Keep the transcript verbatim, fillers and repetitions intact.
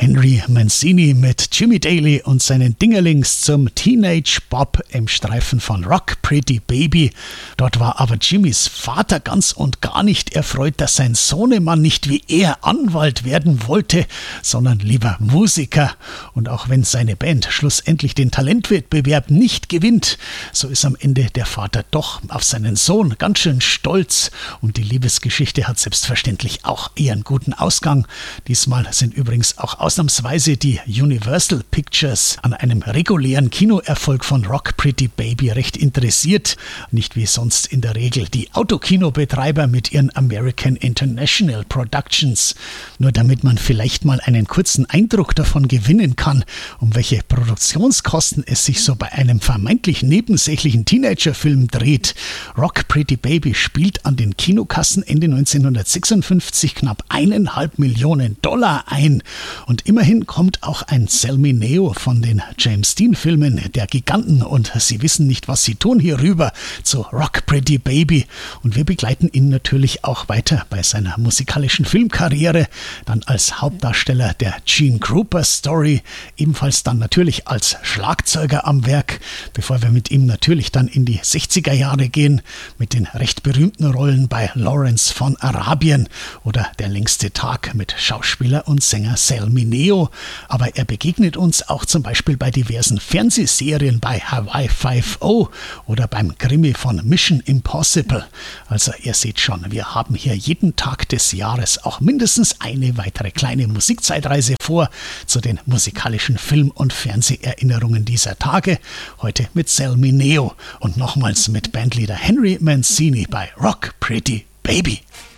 Henry Mancini mit Jimmy Daly und seinen Dingerlings zum Teenage Bob im Streifen von Rock Pretty Baby. Dort war aber Jimmys Vater ganz und gar nicht erfreut, dass sein Sohnemann nicht wie er Anwalt werden wollte, sondern lieber Musiker. Und auch wenn seine Band schlussendlich den Talentwettbewerb nicht gewinnt, so ist am Ende der Vater doch auf seinen Sohn ganz schön stolz. Und die Liebesgeschichte hat selbstverständlich auch eher einen guten Ausgang. Diesmal sind übrigens auch ausnahmsweise die Universal Pictures an einem regulären Kinoerfolg von Rock Pretty Baby recht interessiert. Nicht wie sonst in der Regel die Autokinobetreiber mit ihren American International Productions. Nur damit man vielleicht mal einen kurzen Eindruck davon gewinnen kann, um welche Produktionskosten es sich so bei einem vermeintlich nebensächlichen Teenagerfilm dreht. Rock Pretty Baby spielt an den Kinokassen Ende neunzehnhundertsechsundfünfzig knapp eineinhalb Millionen Dollar ein. Und immerhin kommt auch ein Sell Me Neo von den James Dean-Filmen der Giganten und Sie wissen nicht, was Sie tun hier rüber zu Rock Pretty Baby. Und wir begleiten ihn natürlich auch weiter bei seiner musikalischen Filmkarriere, dann als Hauptdarsteller der Gene Krupa Story, ebenfalls dann natürlich als Schlagzeuger am Werk, bevor wir mit ihm natürlich dann in die sechziger Jahre gehen, mit den recht berühmten Rollen bei Lawrence von Arabien oder Der längste Tag mit Schauspieler und Sänger Sell Me Neo. Aber er begegnet uns auch zum Beispiel bei diversen Fernsehserien bei Hawaii Five-O oder beim Krimi von Mission Impossible. Also ihr seht schon, wir haben hier jeden Tag des Jahres auch mindestens eine weitere kleine Musikzeitreise vor zu den musikalischen Film- und Fernseherinnerungen dieser Tage. Heute mit Sell Me Neo und nochmals mit Bandleader Henry Mancini bei Rock Pretty Baby.